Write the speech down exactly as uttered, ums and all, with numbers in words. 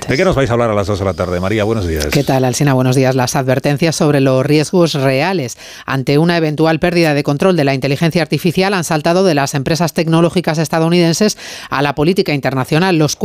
antes. ¿De qué nos vais a hablar a las dos de la tarde? María, buenos días. ¿Qué tal, Alsina? Buenos días. Las advertencias sobre los riesgos reales ante una eventual pérdida de control de la inteligencia artificial han saltado de las empresas tecnológicas estadounidenses a la política internacional. Los